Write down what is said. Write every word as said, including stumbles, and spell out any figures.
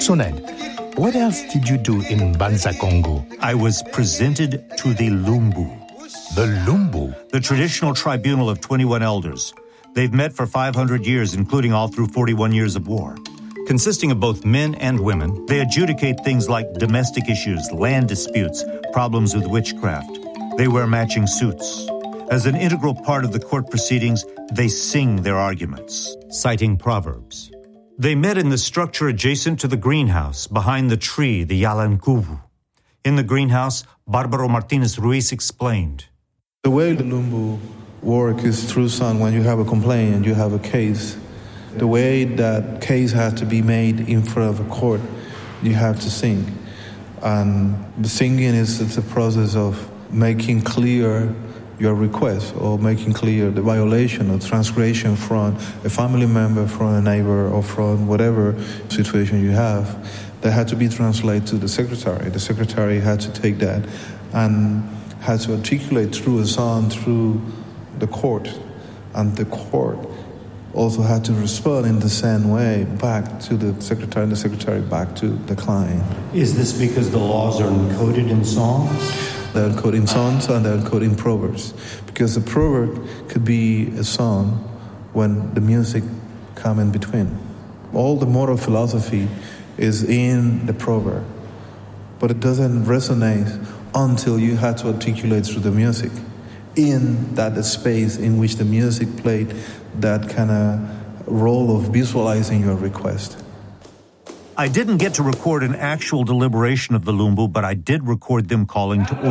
So Ned, what else did you do in Banza Congo? I was presented to the Lumbu. The Lumbu? The traditional tribunal of twenty-one elders. They've met for five hundred years, including all through forty-one years of war. Consisting of both men and women, they adjudicate things like domestic issues, land disputes, problems with witchcraft. They wear matching suits. As an integral part of the court proceedings, they sing their arguments, citing proverbs. They met in the structure adjacent to the greenhouse, behind the tree, the Yalankuvu. In the greenhouse, Barbaro Martinez Ruiz explained. The way the Lumbu work is through son. When you have a complaint and you have a case, the way that case has to be made in front of a court, you have to sing. And the singing is it's a process of making clear your request or making clear the violation or transgression from a family member, from a neighbor, or from whatever situation you have. That had to be translated to the secretary. The secretary had to take that and had to articulate through a song through the court. And the court also had to respond in the same way back to the secretary and the secretary back to the client. Is this because the laws are encoded in songs? They're encoded in songs and they're encoded in proverbs. Because the proverb could be a song when the music come in between. All the moral philosophy is in the proverb, but it doesn't resonate until you have to articulate through the music. In that space in which the music played that kind of role of visualizing your request. I didn't get to record an actual deliberation of the Lumbu, but I did record them calling to order.